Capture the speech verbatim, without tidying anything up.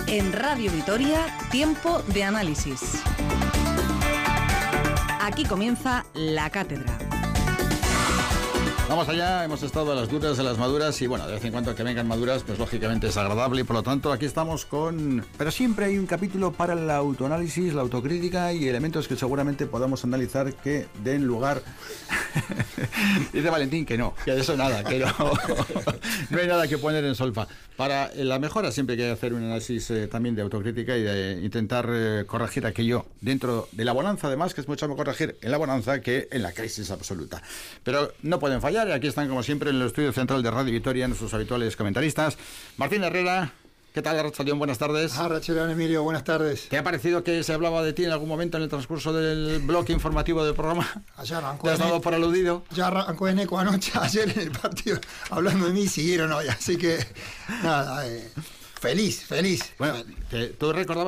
En Radio Vitoria, tiempo de análisis. Aquí comienza La Cátedra. Vamos allá, hemos estado a las duras, a las maduras y bueno, de vez en cuando que vengan maduras, pues lógicamente es agradable y por lo tanto aquí estamos con... Pero siempre hay un capítulo para el autoanálisis, la autocrítica y elementos que seguramente podamos analizar que den lugar... Dice Valentín que no, que de eso nada, que no, no hay nada que poner en solfa. Para la mejora siempre hay que hacer un análisis eh, también de autocrítica y de intentar eh, corregir aquello dentro de la bonanza, además, que es mucho mejor corregir en la bonanza que en la crisis absoluta. Pero no pueden fallar, y aquí están como siempre en el estudio central de Radio Vitoria nuestros habituales comentaristas. Martín Herrera, ¿qué tal, Arratsaldeon? Buenas tardes. Arratsaldeon, Emilio, buenas tardes. ¿Te ha parecido que se hablaba de ti en algún momento en el transcurso del bloque informativo del programa? Ayer arrancó ¿Te has dado por aludido? Ya arrancó en eco anoche, ayer en el partido, hablando de mí, siguieron hoy, así que nada, eh, feliz, feliz. Bueno, te, tú recordabas